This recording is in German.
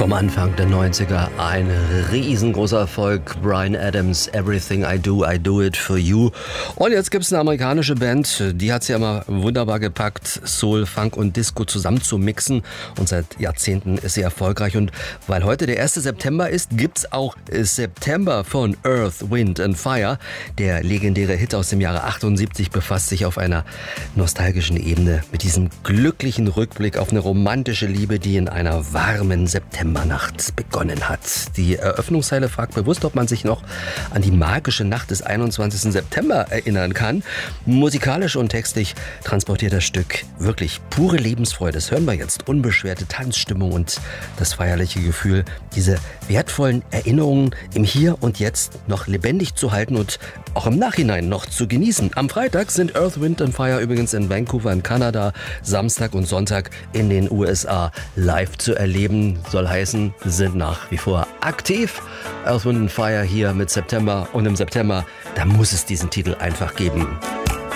Vom Anfang der 90er ein riesengroßer Erfolg. Bryan Adams, Everything I Do It For You. Und jetzt gibt es eine amerikanische Band, die hat es ja immer wunderbar gepackt, Soul, Funk und Disco zusammen zu mixen. Und seit Jahrzehnten ist sie erfolgreich. Und weil heute der 1. September ist, gibt es auch September von Earth, Wind and Fire. Der legendäre Hit aus dem Jahre 78 befasst sich auf einer nostalgischen Ebene mit diesem glücklichen Rückblick auf eine romantische Liebe, die in einer warmen Septembernacht begonnen hat. Die Eröffnungszeile fragt bewusst, ob man sich noch an die magische Nacht des 21. September erinnern kann. Musikalisch und textlich transportiert das Stück wirklich pure Lebensfreude. Das hören wir jetzt. Unbeschwerte Tanzstimmung und das feierliche Gefühl, diese wertvollen Erinnerungen im Hier und Jetzt noch lebendig zu halten und auch im Nachhinein noch zu genießen. Am Freitag sind Earth, Wind and Fire übrigens in Vancouver in Kanada, Samstag und Sonntag in den USA live zu erleben. Soll heißen, sind nach wie vor aktiv. Earth, Wind and Fire hier mit September und im September, da muss es diesen Titel einfach geben.